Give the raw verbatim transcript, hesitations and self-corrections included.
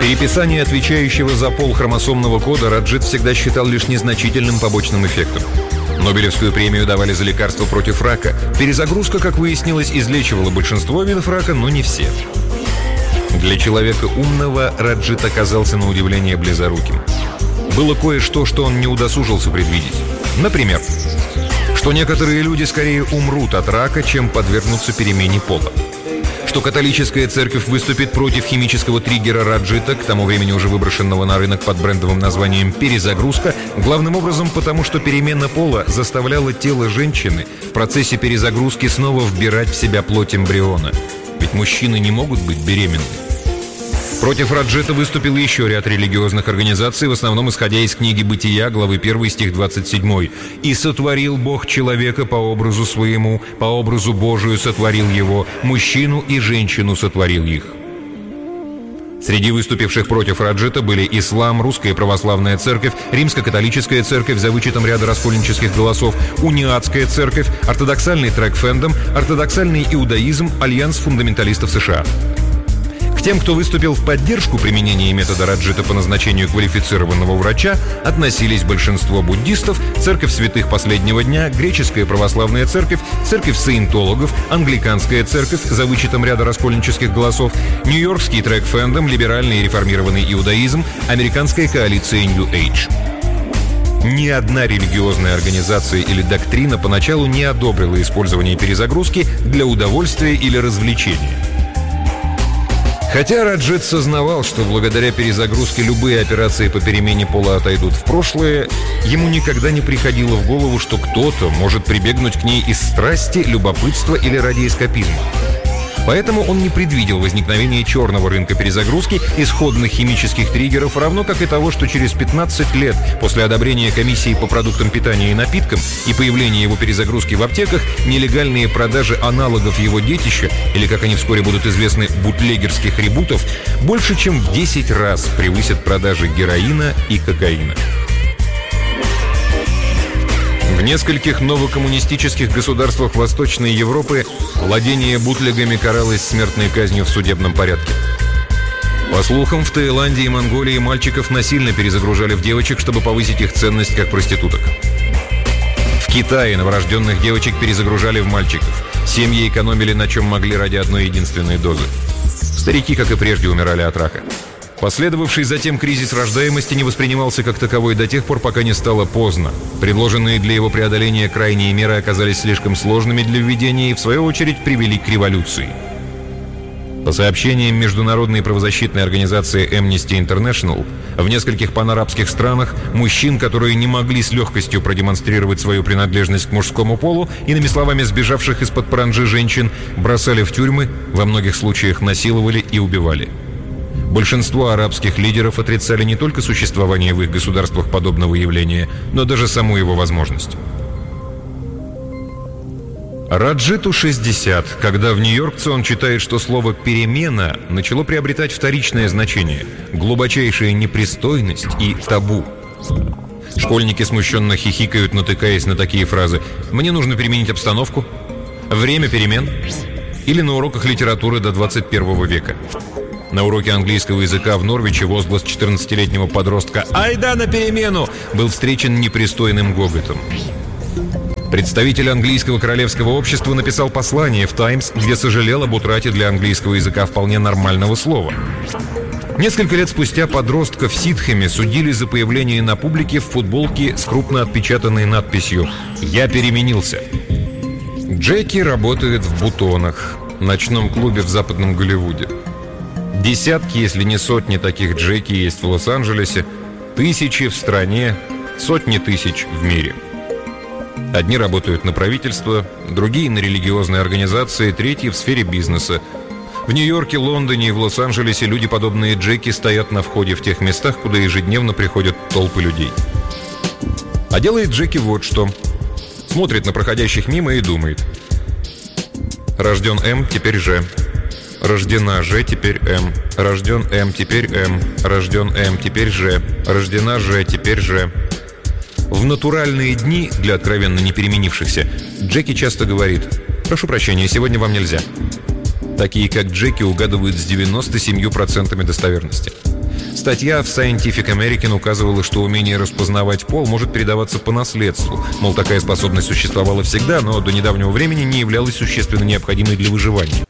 Переписание отвечающего за пол хромосомного кода Раджит всегда считал лишь незначительным побочным эффектом. Нобелевскую премию давали за лекарство против рака. Перезагрузка, как выяснилось, излечивала большинство видов рака, но не все. Для человека умного Раджит оказался на удивление близоруким. Было кое-что, что он не удосужился предвидеть. Например, что некоторые люди скорее умрут от рака, чем подвергнутся перемене пола. Что католическая церковь выступит против химического триггера Раджита, к тому времени уже выброшенного на рынок под брендовым названием «перезагрузка», главным образом потому, что перемена пола заставляла тело женщины в процессе перезагрузки снова вбирать в себя плоть эмбриона. Ведь мужчины не могут быть беременны. Против Раджита выступил еще ряд религиозных организаций, в основном исходя из книги «Бытия», главы первой, стих двадцать семь. «И сотворил Бог человека по образу своему, по образу Божию сотворил его, мужчину и женщину сотворил их». Среди выступивших против Раджита были ислам, русская православная церковь, римско-католическая церковь за вычетом ряда раскольнических голосов, униатская церковь, ортодоксальный трек-фэндом, ортодоксальный иудаизм, альянс фундаменталистов США. К тем, кто выступил в поддержку применения метода Раджита по назначению квалифицированного врача, относились большинство буддистов, церковь святых последнего дня, греческая православная церковь, церковь саентологов, англиканская церковь за вычетом ряда раскольнических голосов, нью-йоркский трек-фэндом, либеральный и реформированный иудаизм, американская коалиция New Age. Ни одна религиозная организация или доктрина поначалу не одобрила использование перезагрузки для удовольствия или развлечения. Хотя Раджит сознавал, что благодаря перезагрузке любые операции по перемене пола отойдут в прошлое, ему никогда не приходило в голову, что кто-то может прибегнуть к ней из страсти, любопытства или ради эскапизма. Поэтому он не предвидел возникновения черного рынка перезагрузки, исходных химических триггеров, равно как и того, что через пятнадцать лет после одобрения комиссии по продуктам питания и напиткам и появления его перезагрузки в аптеках, нелегальные продажи аналогов его детища, или, как они вскоре будут известны, бутлегерских ребутов, больше чем в десять раз превысят продажи героина и кокаина. В нескольких новокоммунистических государствах Восточной Европы владение бутлегами каралось смертной казнью в судебном порядке. По слухам, в Таиланде и Монголии мальчиков насильно перезагружали в девочек, чтобы повысить их ценность как проституток. В Китае новорожденных девочек перезагружали в мальчиков. Семьи экономили на чем могли ради одной единственной дозы. Старики, как и прежде, умирали от рака. Последовавший затем кризис рождаемости не воспринимался как таковой до тех пор, пока не стало поздно. Предложенные для его преодоления крайние меры оказались слишком сложными для введения и, в свою очередь, привели к революции. По сообщениям международной правозащитной организации Amnesty International, в нескольких панарабских странах мужчин, которые не могли с легкостью продемонстрировать свою принадлежность к мужскому полу, иными словами, сбежавших из-под паранджи женщин, бросали в тюрьмы, во многих случаях насиловали и убивали. Большинство арабских лидеров отрицали не только существование в их государствах подобного явления, но даже саму его возможность. Раджиту шестьдесят, когда в Нью-Йоркце он читает, что слово «перемена» начало приобретать вторичное значение, глубочайшая непристойность и табу. Школьники смущенно хихикают, натыкаясь на такие фразы: «Мне нужно переменить обстановку», «Время перемен» или на уроках литературы до двадцать первого века. На уроке английского языка в Норвиче возглас четырнадцатилетнего подростка «Айда на перемену!» был встречен непристойным гоготом. Представитель английского королевского общества написал послание в «Таймс», где сожалел об утрате для английского языка вполне нормального слова. Несколько лет спустя подростка в Сидхэме судили за появление на публике в футболке с крупно отпечатанной надписью «Я переменился». Джеки работает в «Бутонах», ночном клубе в западном Голливуде. Десятки, если не сотни таких Джеки есть в Лос-Анджелесе, тысячи в стране, сотни тысяч в мире. Одни работают на правительство, другие на религиозные организации, третьи в сфере бизнеса. В Нью-Йорке, Лондоне и в Лос-Анджелесе люди, подобные Джеки, стоят на входе в тех местах, куда ежедневно приходят толпы людей. А делает Джеки вот что. Смотрит на проходящих мимо и думает: рожден М, теперь Ж. Рождена Ж, теперь М. Рожден М, теперь М. Рожден М, теперь Ж. Рождена Ж, теперь Ж. В натуральные дни, для откровенно не переменившихся, Джеки часто говорит: «Прошу прощения, сегодня вам нельзя». Такие, как Джеки, угадывают с девяноста семью процентами достоверности. Статья в Scientific American указывала, что умение распознавать пол может передаваться по наследству. Мол, такая способность существовала всегда, но до недавнего времени не являлась существенно необходимой для выживания.